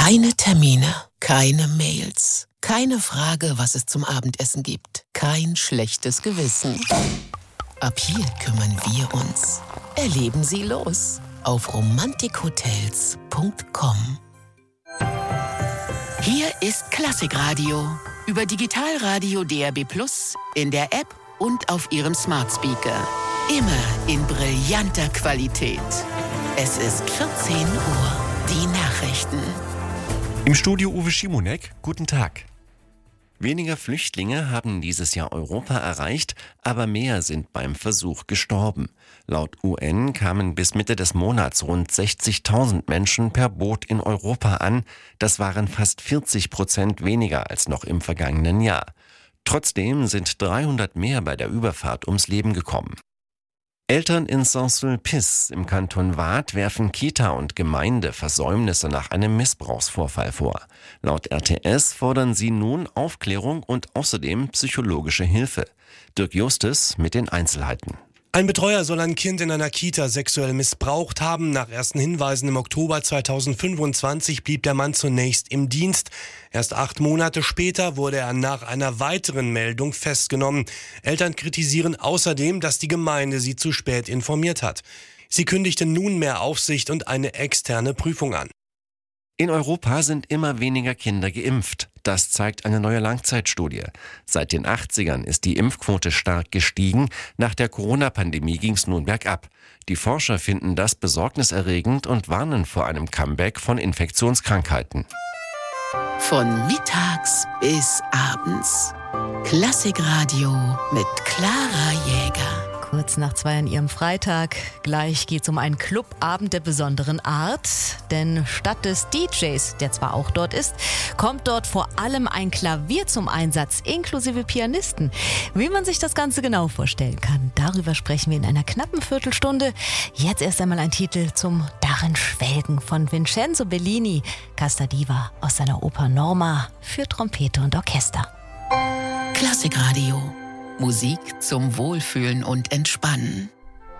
Keine Termine, keine Mails, keine Frage, was es zum Abendessen gibt. Kein schlechtes Gewissen. Ab hier kümmern wir uns. Erleben Sie los auf romantikhotels.com. Hier ist Klassikradio über Digitalradio DAB+, in der App und auf Ihrem Smart Speaker. Immer in brillanter Qualität. Es ist 14 Uhr. Die Nachrichten. Im Studio Uwe Schimonek, guten Tag. Weniger Flüchtlinge haben dieses Jahr Europa erreicht, aber mehr sind beim Versuch gestorben. Laut UN kamen bis Mitte des Monats rund 60.000 Menschen per Boot in Europa an. Das waren fast 40% weniger als noch im vergangenen Jahr. Trotzdem sind 300 mehr bei der Überfahrt ums Leben gekommen. Eltern in Saint-Sulpice im Kanton Waadt werfen Kita und Gemeinde Versäumnisse nach einem Missbrauchsvorfall vor. Laut RTS fordern sie nun Aufklärung und außerdem psychologische Hilfe. Dirk Justus mit den Einzelheiten. Ein Betreuer soll ein Kind in einer Kita sexuell missbraucht haben. Nach ersten Hinweisen im Oktober 2025 blieb der Mann zunächst im Dienst. Erst 8 Monate später wurde er nach einer weiteren Meldung festgenommen. Eltern kritisieren außerdem, dass die Gemeinde sie zu spät informiert hat. Sie kündigte nun mehr Aufsicht und eine externe Prüfung an. In Europa sind immer weniger Kinder geimpft. Das zeigt eine neue Langzeitstudie. Seit den 80ern ist die Impfquote stark gestiegen. Nach der Corona-Pandemie ging es nun bergab. Die Forscher finden das besorgniserregend und warnen vor einem Comeback von Infektionskrankheiten. Von mittags bis abends. Klassikradio mit Clara Jäger. Kurz nach 2 an Ihrem Freitag. Gleich geht's um einen Clubabend der besonderen Art. Denn statt des DJs, der zwar auch dort ist, kommt dort vor allem ein Klavier zum Einsatz, inklusive Pianisten. Wie man sich das Ganze genau vorstellen kann, darüber sprechen wir in einer knappen Viertelstunde. Jetzt erst einmal ein Titel zum Darin Schwelgen von Vincenzo Bellini, Casta Diva aus seiner Oper Norma für Trompete und Orchester. Klassikradio. Musik zum Wohlfühlen und Entspannen.